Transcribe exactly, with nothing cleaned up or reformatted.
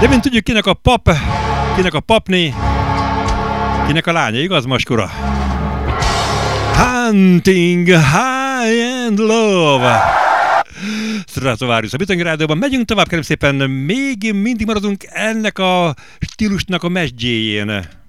De mint tudjuk, kinek a pap, kinek a papné, kinek a lánya, igaz, Maskura? Hunting High and Love. Stratovarius a Bitongi Rádióban. Megyünk tovább, kérem szépen, még mindig maradunk ennek a stílusnak a mesdjéjén.